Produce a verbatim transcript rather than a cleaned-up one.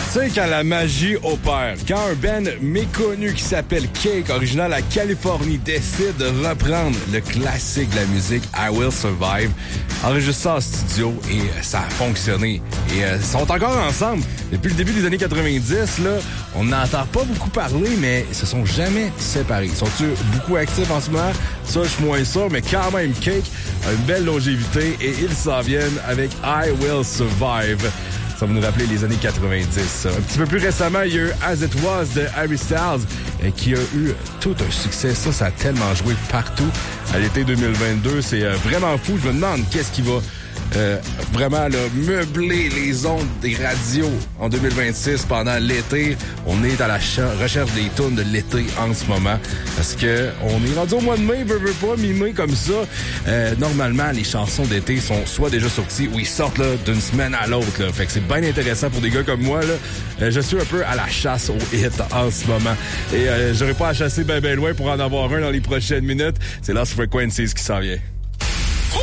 Tu sais, quand la magie opère, quand un band méconnu qui s'appelle Cake, original à Californie, décide de reprendre le classique de la musique I Will Survive, enregistre ça en studio et ça a fonctionné. Et euh, ils sont encore ensemble. Depuis le début des années quatre-vingt-dix, là, on n'entend pas beaucoup parler, mais ils se sont jamais séparés. Sont-ils beaucoup actifs en ce moment? Ça, je suis moins sûr, mais quand même, Cake a une belle longévité et ils s'en viennent avec I Will Survive. Ça va nous rappeler les années quatre-vingt-dix. Un petit peu plus récemment, il y a eu As It Was de Harry Styles qui a eu tout un succès. Ça, ça a tellement joué partout à l'été deux mille vingt-deux. C'est vraiment fou. Je me demande qu'est-ce qui va euh, vraiment là, meubler les ondes des radios en deux mille vingt-six pendant l'été. On est à la ch- recherche des tunes de l'été en ce moment parce que on est rendu au mois de mai, veut, veut pas, mi-mai comme ça. Euh, normalement, les chansons d'été sont soit déjà sorties ou ils sortent là, d'une semaine à l'autre. Là. Fait que c'est bien intéressant pour des gars comme moi. Là. Euh, je suis un peu à la chasse aux hits en ce moment. Et euh, j'aurais pas à chasser ben ben loin pour en avoir un dans les prochaines minutes. C'est Lost Frequencies qui s'en vient.